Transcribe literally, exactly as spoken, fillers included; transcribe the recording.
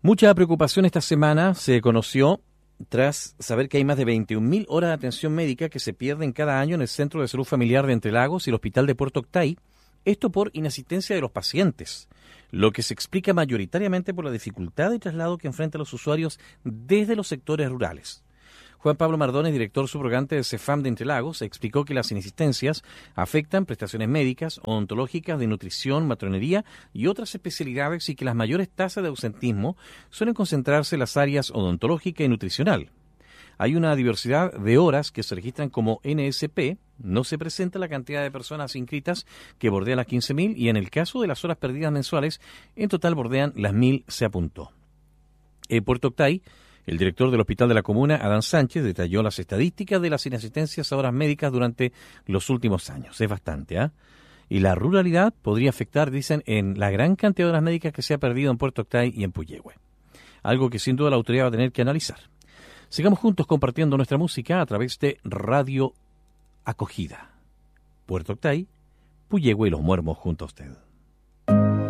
Mucha preocupación esta semana se conoció tras saber que hay más de veintiún mil horas de atención médica que se pierden cada año en el Centro de Salud Familiar de Entre Lagos y el Hospital de Puerto Octay, esto por inasistencia de los pacientes, lo que se explica mayoritariamente por la dificultad de traslado que enfrentan los usuarios desde los sectores rurales. Juan Pablo Mardones, director subrogante de CEFAM de Entre Lagos, explicó que las inasistencias afectan prestaciones médicas, odontológicas, de nutrición, matronería y otras especialidades y que las mayores tasas de ausentismo suelen concentrarse en las áreas odontológica y nutricional. Hay una diversidad de horas que se registran como N S P, no se presenta la cantidad de personas inscritas que bordean las quince mil y en el caso de las horas perdidas mensuales, en total bordean las mil, se apuntó. En Puerto Octay, el director del Hospital de la Comuna, Adán Sánchez, detalló las estadísticas de las inasistencias a horas médicas durante los últimos años. Es bastante, ¿ah? ¿eh? Y la ruralidad podría afectar, dicen, en la gran cantidad de horas médicas que se ha perdido en Puerto Octay y en Puyehue. Algo que sin duda la autoridad va a tener que analizar. Sigamos juntos compartiendo nuestra música a través de Radio Acogida. Puerto Octay, Puyehue y Los Muermos junto a usted.